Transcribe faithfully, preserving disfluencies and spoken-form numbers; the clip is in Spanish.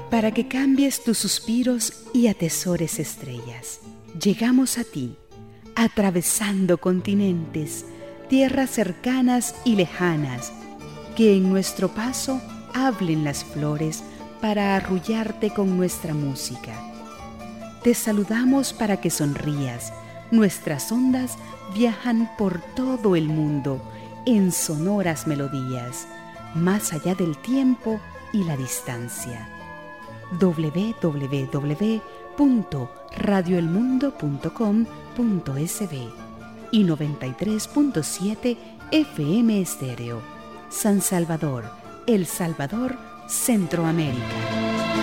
para que cambies tus suspiros y atesores estrellas. Llegamos a ti, atravesando continentes, tierras cercanas y lejanas, que en nuestro paso hablen las flores para arrullarte con nuestra música. Te saludamos para que sonrías. Nuestras ondas viajan por todo el mundo en sonoras melodías, más allá del tiempo y la distancia. doble u doble u doble u punto radio el mundo punto com punto es be y noventa y tres punto siete F M Estéreo. San Salvador, El Salvador, Centroamérica.